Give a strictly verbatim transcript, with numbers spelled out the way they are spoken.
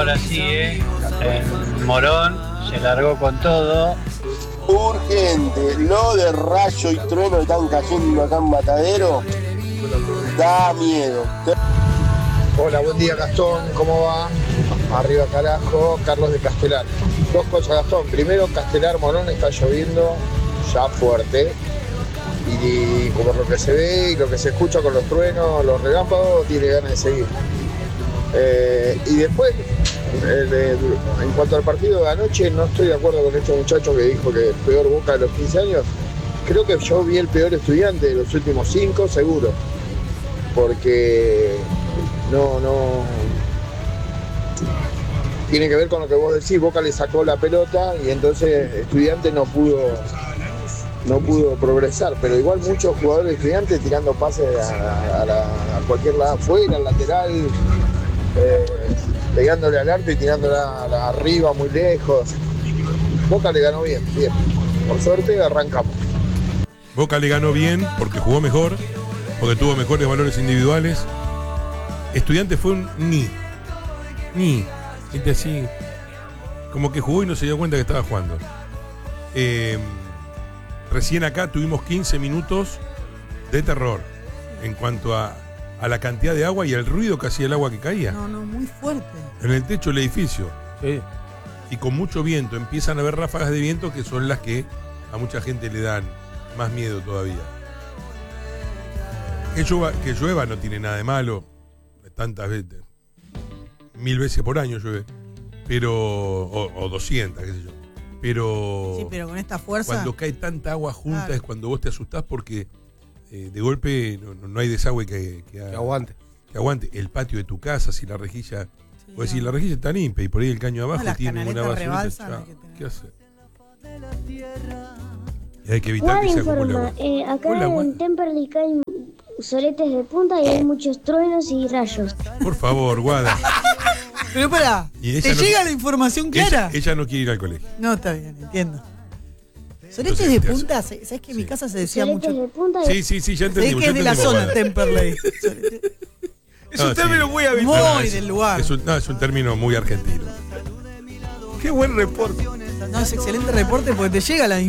ahora sí, ¿eh? En Morón se largó con todo. Urgente, lo de rayo y trueno que están cayendo acá en Matadero, da miedo. Hola, buen día Gastón, ¿cómo va? Arriba carajo, Carlos de Castelar. Dos cosas, Gastón. Primero, Castelar Morón está lloviendo ya fuerte. Y como lo que se ve y lo que se escucha con los truenos, los relámpagos, tiene ganas de seguir. Eh, y después, eh, de, en cuanto al partido de anoche, no estoy de acuerdo con este muchacho que dijo que peor Boca de los quince años. Creo que yo vi el peor Estudiante de los últimos cinco, seguro. Porque no, no... Tiene que ver con lo que vos decís, Boca le sacó la pelota y entonces Estudiante no pudo... no pudo progresar, pero igual muchos jugadores Estudiantes tirando pases a, a, la, a cualquier lado afuera, al lateral, eh, pegándole al arco y tirándola a la arriba muy lejos. Boca le ganó bien, bien. Por suerte arrancamos. Boca le ganó bien porque jugó mejor, porque tuvo mejores valores individuales. Estudiantes fue un ni. Ni. Viste así. Como que jugó y no se dio cuenta que estaba jugando. Eh, Recién acá tuvimos quince minutos de terror en cuanto a, a la cantidad de agua y el ruido que hacía el agua que caía. No, no, muy fuerte. En el techo del edificio. Sí. Y con mucho viento. Empiezan a haber ráfagas de viento que son las que a mucha gente le dan más miedo todavía. Que llueva, que llueva no tiene nada de malo. Tantas veces. Mil veces por año llueve. Pero. O, o doscientas, qué sé yo. Pero, sí, pero con esta fuerza. Cuando cae tanta agua junta, claro, es cuando vos te asustás porque eh, de golpe no, no hay desagüe que, que, haga, que aguante. Que aguante. El patio de tu casa, si la rejilla. Sí, o decir, no. La rejilla está limpia y por ahí el caño abajo no, tiene una basurita. ¿Qué hace? Y hay que evitar Guada que se informa, acumule agua. Eh, acá Hola, en Guada. Temperley caen soletes de punta y hay muchos truenos y rayos. Por favor, Guada. Pero pará, ¿te no, llega la información clara? Ella, ella no quiere ir al colegio. No, está bien, entiendo. ¿Soletes de punta? ¿Sabes que en sí. mi casa se decía ¿Soletes mucho? De punta y... Sí, sí, sí, ya entendí. Es que es de la zona, Temperley. Es un no, término sí. muy habitual. Muy no, es, del lugar. Es un, no, es un término muy argentino. Qué buen reporte. No, es excelente reporte porque te llega la